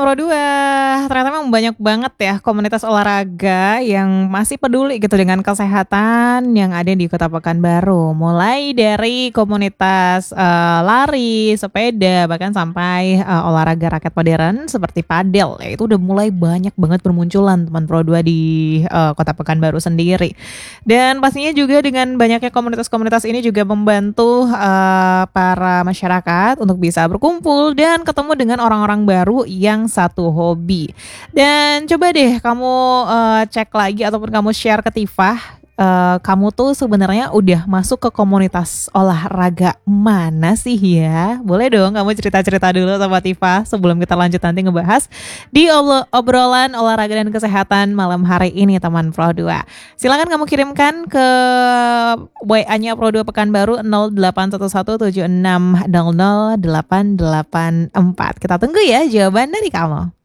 Pro 2. Ternyata memang banyak banget ya komunitas olahraga yang masih peduli gitu dengan kesehatan yang ada di Kota Pekanbaru. Mulai dari komunitas, lari, sepeda, bahkan sampai, olahraga raket modern seperti padel, ya itu udah mulai banyak banget bermunculan teman Pro 2 di, Kota Pekanbaru sendiri. Dan pastinya juga dengan banyaknya komunitas-komunitas ini juga membantu, para masyarakat untuk bisa berkumpul dan ketemu dengan orang-orang baru yang satu hobi. Dan coba deh kamu, cek lagi ataupun kamu share ke Tifah, kamu tuh sebenarnya udah masuk ke komunitas olahraga mana sih ya? Boleh dong kamu cerita-cerita dulu sama Tifah sebelum kita lanjut nanti ngebahas di obrolan olahraga dan kesehatan malam hari ini teman Pro 2. Silakan kamu kirimkan ke WA-nya Pro 2 Pekanbaru 081176000884. Kita tunggu ya jawaban dari kamu.